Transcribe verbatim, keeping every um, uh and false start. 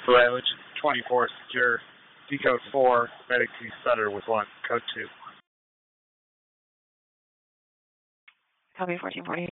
Mileage twenty-four secure. Decode four, medic to Sutter with one, code two. Copy fourteen forty.